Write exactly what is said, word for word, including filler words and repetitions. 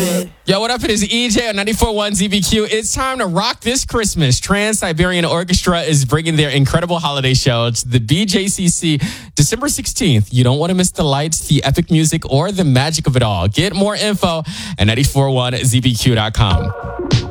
it. Yo, what up? It is E J on ninety-four point one Z B Q. It's time to rock this Christmas. Trans-Siberian Orchestra is bringing their incredible holiday show to the B J C C December sixteenth. You don't want to miss the lights, the epic music, or the magic of it all. Get more info at ninety-four point one Z B Q dot com.